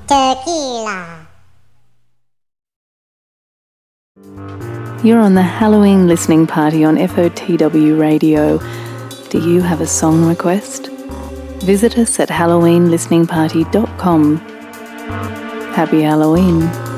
Tequila. You're on the Halloween listening party on FOTW Radio. Do you have a song request? Visit us at halloweenlisteningparty.com. Happy Halloween.